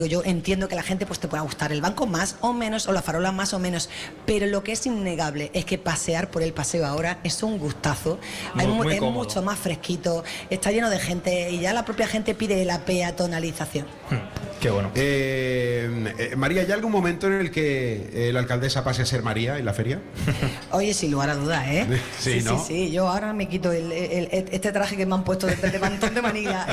Yo entiendo que la gente pues te pueda gustar el banco más o menos, o la farola más o menos, pero lo que es innegable es que pasear por el paseo ahora es un gustazo. Muy es cómodo. mucho más fresquito, está lleno de gente y ya la propia gente pide la peatonalización. Qué bueno. María, ¿hay algún momento en el que la alcaldesa pase a ser María en la feria? Oye, sin lugar a dudas, ¿eh? Sí, ¿no? Sí. Yo ahora me quito este traje que me han puesto de mantón de manilla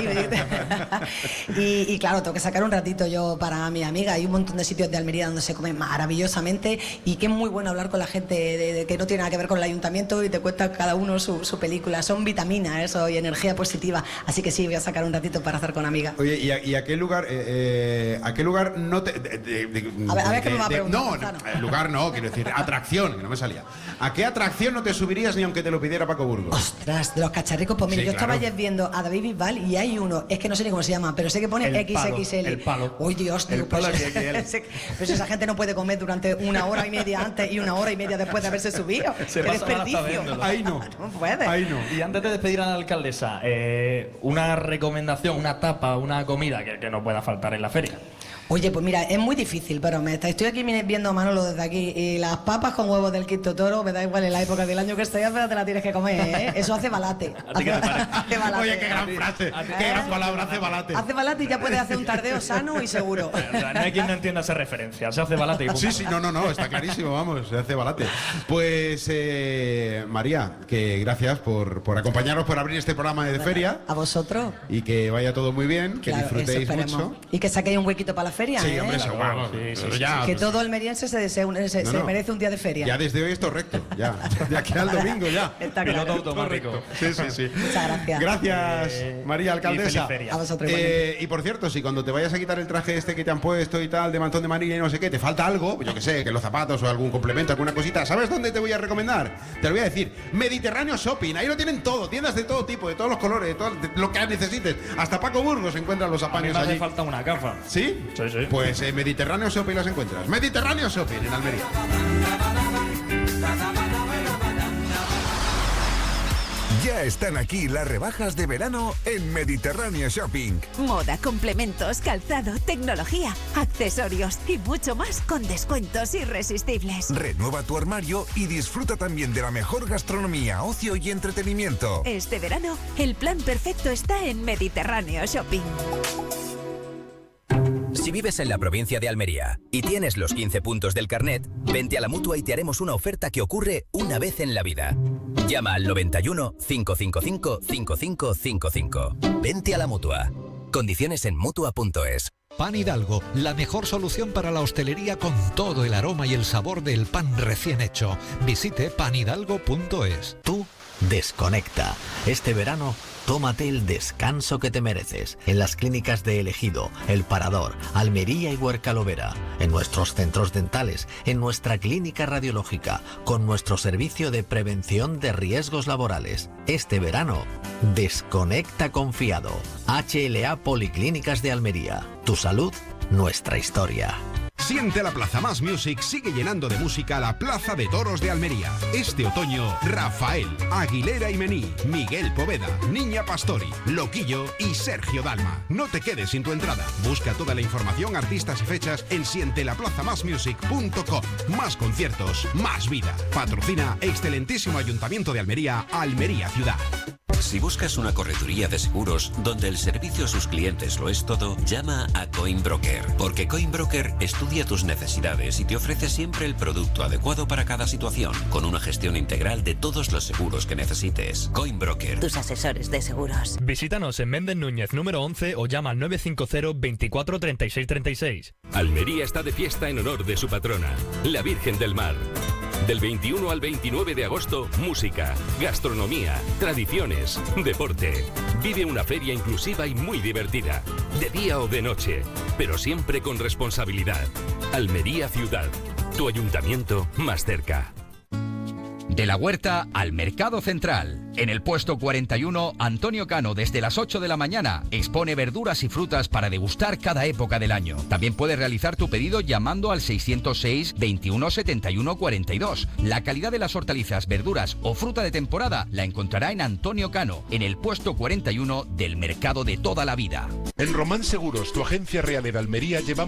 y claro, tengo que sacar un ratito yo para mi amiga. Hay un montón de sitios de Almería donde se come maravillosamente y que es muy bueno hablar con la gente de que no tiene nada que ver con el ayuntamiento y te cuenta cada uno su película. Son vitaminas eso y energía positiva. Así que sí, voy a sacar un ratito para hacer con amiga. Oye, ¿y a qué lugar? ¿A qué lugar no te...? A ver qué me va a preguntar. No, lugar no, quiero decir, atracción, que no me salía. ¿A qué atracción no te subirías ni aunque te lo pidiera Paco Burgos? Ostras, de los cacharricos, pues mira, Sí, yo claro. estaba ayer viendo a David Bisbal y hay uno, es que no sé ni cómo se llama, pero sé que pone El palo, XXL. el palo. Uy, Dios, El pues, palo XXL. pues esa gente no puede comer durante 1 hora y media antes y 1 hora y media después de haberse subido. Se ¡Qué pasa mal hasta desperdicio! viéndolo. Ahí no. No puede. Ahí no. Y antes de despedir a la alcaldesa, una recomendación, una tapa, una comida que no pueda faltar en la feria. Oye, pues mira, es muy difícil, pero estoy aquí viendo a Manolo desde aquí y las papas con huevos del Quinto Toro, me da igual en la época del año que esté, pero te la tienes que comer, ¿eh? Eso hace balate. ¿A ti qué te parece? Hace balate. Oye, qué gran frase, qué gran palabra, hace balate. Hace balate y ya puedes hacer un tardeo sano y seguro. O sea, no hay quien no entienda esa referencia. Se hace balate y Sí, no, está clarísimo, vamos, se hace balate. Pues, María, que gracias por acompañarnos, por abrir este programa de feria A vosotros. y que vaya todo muy bien, que Claro, eso disfrutéis esperemos. mucho. Y que saquéis un huequito para la feria, Sí, ¿eh? hombre, seguro. Sí, Ya, Que pues, todo almeriense se merece un día de feria. ya desde hoy esto recto, ya. De aquí al domingo ya. Está Piloto claro. automático. Sí. Muchas gracias. Gracias, María Alcaldesa. y feliz feria. A vosotros igualmente. Y por cierto, si cuando te vayas a quitar el traje este que te han puesto y tal, de mantón de manilla y no sé qué, te falta algo, yo que sé, que los zapatos o algún complemento, alguna cosita, ¿sabes dónde te voy a recomendar? Te lo voy a decir, Mediterráneo Shopping, ahí lo tienen todo, tiendas de todo tipo, de todos los colores, de todo lo que necesites. Hasta Paco Burgos encuentran los A mí apaños me hace allí. falta una gafa. ¿Sí? Sí. Pues Mediterráneo Shopping las encuentras. Mediterráneo Shopping en Almería. Ya están aquí las rebajas de verano en Mediterráneo Shopping. Moda, complementos, calzado, tecnología, accesorios y mucho más con descuentos irresistibles. Renueva tu armario y disfruta también de la mejor gastronomía, ocio y entretenimiento. Este verano, el plan perfecto está en Mediterráneo Shopping. Si vives en la provincia de Almería y tienes los 15 puntos del carnet, vente a la Mutua y te haremos una oferta que ocurre una vez en la vida. Llama al 91 555 5555. Vente a la Mutua. Condiciones en Mutua.es. Pan Hidalgo, la mejor solución para la hostelería con todo el aroma y el sabor del pan recién hecho. Visite panhidalgo.es. Tú desconecta. Este verano, tómate el descanso que te mereces en las clínicas de El Ejido, El Parador, Almería y Huercalovera, en nuestros centros dentales, en nuestra clínica radiológica, con nuestro servicio de prevención de riesgos laborales. Este verano, desconecta confiado. HLA Policlínicas de Almería. Tu salud, nuestra historia. Siente la Plaza Más Music sigue llenando de música la Plaza de Toros de Almería. Este otoño, Rafael, Aguilera y Mení, Miguel Poveda, Niña Pastori, Loquillo y Sergio Dalma. No te quedes sin tu entrada. Busca toda la información, artistas y fechas en sientelaplazamasmusic.com. Más conciertos, más vida. Patrocina excelentísimo Ayuntamiento de Almería, Almería Ciudad. Si buscas una correduría de seguros donde el servicio a sus clientes lo es todo, llama a Coinbroker, porque Coinbroker estudia tus necesidades y te ofrece siempre el producto adecuado para cada situación, con una gestión integral de todos los seguros que necesites. Coinbroker. Tus asesores de seguros. Visítanos en Méndez Núñez número 11 o llama al 950 24 36 36. Almería está de fiesta en honor de su patrona, la Virgen del Mar. Del 21 al 29 de agosto, música, gastronomía, tradiciones, deporte. Vive una feria inclusiva y muy divertida, de día o de noche, pero siempre con responsabilidad. Almería Ciudad, tu ayuntamiento más cerca. De la huerta al mercado central. En el puesto 41, Antonio Cano, desde las 8 de la mañana, expone verduras y frutas para degustar cada época del año. También puedes realizar tu pedido llamando al 606 21 71 42. La calidad de las hortalizas, verduras o fruta de temporada la encontrará en Antonio Cano, en el puesto 41 del mercado de toda la vida. En Román Seguros, tu agencia real de Almería, llevamos